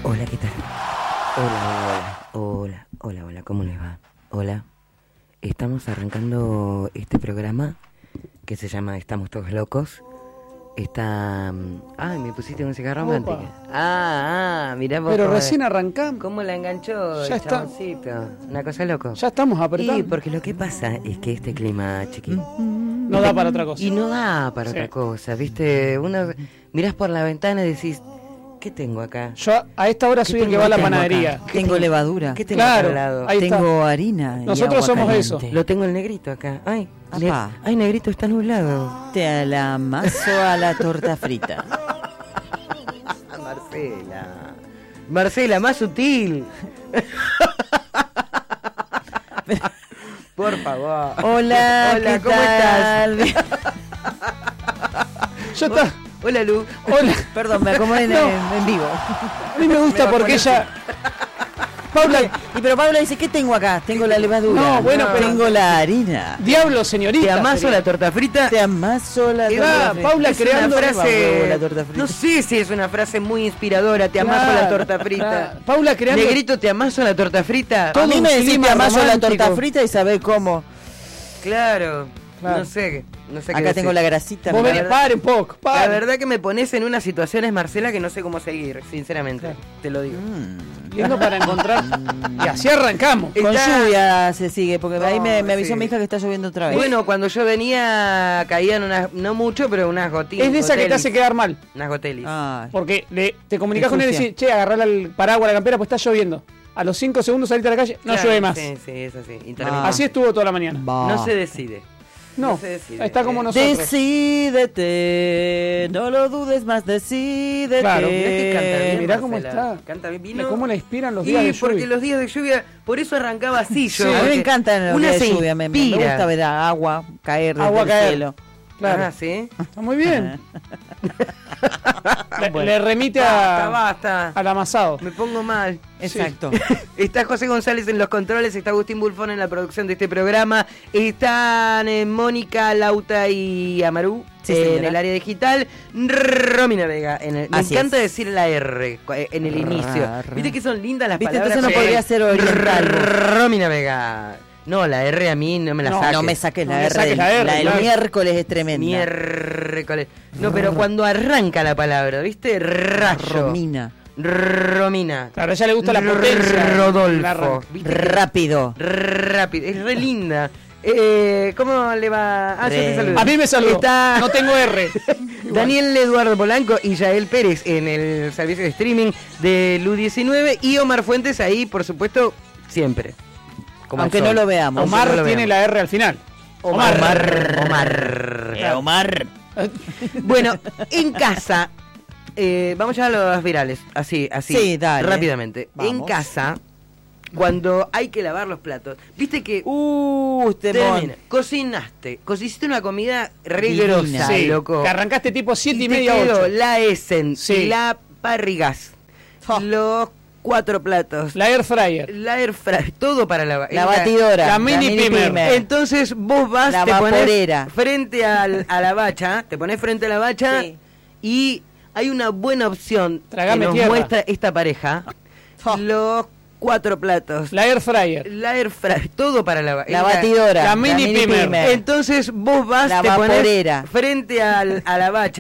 Hola, ¿qué tal? Hola, ¿cómo les va? Hola. Estamos arrancando este programa que se llama Estamos Todos Locos. Está... Ay, me pusiste música romántica. Mirá vos. Pero recién arrancamos. ¿Cómo la enganchó Ya el está. chaboncito? Una cosa loco. Ya estamos apretando. Y porque lo que pasa es que este clima, chiquito, No da para otra cosa. y no da para otra cosa, ¿viste? Uno mirás por la ventana y decís, ¿qué tengo acá? Yo a esta hora soy el que va a la panadería. Tengo levadura. ¿Qué tengo Claro, acá al lado? ahí está. Tengo harina. y Nosotros agua somos caliente. eso. Lo tengo el negrito acá. Ay, Apá. ay, negrito, está nublado. Te la amaso a la torta frita. Marcela, más sutil. Por favor. Hola, ¿qué ¿cómo tal? estás? Ya está. Hola, Lu. Hola. Perdón, me acomodé en, No. en vivo. A mí me gusta porque ella... Paula, Pero Paula dice, ¿qué tengo acá? Tengo la levadura. No, bueno, pero- Tengo la harina. diablo, señorita. Te amaso sería. la torta frita. Te amaso la torta frita. Paula Es creando una frase, la torta frita. no sé si es una frase muy inspiradora. Te amaso la torta frita. Claro. Paula creando... Negrito, te amaso la torta frita. Todo A mí un me decís, clima te amaso la romántico. torta frita y sabés cómo. Claro. Claro. No sé qué Acá tengo decir. la grasita. Vos mirá. venís, pare un poco, La pare. verdad que me pones en unas situaciones, Marcela, que no sé cómo seguir, sinceramente. Te lo digo. Lindo para encontrar. Y así arrancamos. Con Está- lluvia se sigue, porque ahí me avisó sí. mi hija que está lloviendo otra vez. Bueno, cuando yo venía caían unas, no mucho, pero unas gotitas. Es de esa que te hace quedar mal. Unas gotelis. Ay. Porque te comunicás con él y Ensucia. decís, che, agarrá el paraguas, la campera, pues está lloviendo. A los 5 segundos saliste a la calle, no Claro, llueve más. Sí, es así. Intermitente. Así estuvo toda la mañana. Va. No se decide. No, se decide. está como nosotros. Decídete, no lo dudes más, decídete. Claro, Mirá que canta bien, Mirá cómo Marcela. está. Canta bien. Mirá cómo la inspiran los Y días de porque lluvia. los días de lluvia, por eso arrancaba así yo. A mí me porque encantan los una días de se lluvia, me inspira. gusta ver agua caer desde Agua el caer. cielo. Claro. Ah, ¿sí? Está muy bien. Le remite Basta. al amasado. Me pongo mal. Exacto. Está José González en los controles, está Agustín Bulfón en la producción de este programa, están Mónica, Lauta y Amarú Sí, en señora. el área digital, Romina Vega, me Así encanta es. decir la R en el inicio. ¿Viste que son lindas las ¿Viste? palabras? Entonces no podría ser oriental, vos. Romina Vega. No, la R a mí no me la saques. No me saques No la me R. saques la R, La del claro. miércoles es tremenda. Miércoles. No, pero cuando arranca la palabra, ¿viste? Rayo. Romina. Claro, a ella le gusta la potencia. La Rodolfo. arranca. ¿Viste que- Rápido. Rápido, es re linda. ¿Cómo le va? Ah, yo te Re. saludo. A mí me saludó. Está No tengo R. Daniel Eduardo Polanco y Yael Pérez en el servicio de streaming de LU19 y Omar Fuentes ahí, por supuesto, siempre. Como Aunque el no sol. lo veamos. Aunque Omar no lo tiene veamos. la R al final. Omar. Omar. Bueno, en casa, vamos ya a los virales, así, Sí, dale. rápidamente. Vamos. En casa, cuando hay que lavar los platos, viste que temón. cocinaste una comida re Divina. grosa, Sí, loco. que arrancaste tipo 7 y te media, quedó 8. la Essen, Sí. la parrigas, Oh. los 4 platos, La Air Fryer. la air fryer, todo para lavar. La batidora. la mini pimer. Entonces vos vas, La te pones vaporera. frente a la bacha, te pones frente a la bacha Sí. y hay una buena opción Tragame que nos tierra. muestra esta pareja. Oh. Los 4 platos, La Air Fryer. la air fryer, todo para lavar. La batidora. la mini pimer. Entonces vos vas, La te pones vaporera. frente a la bacha.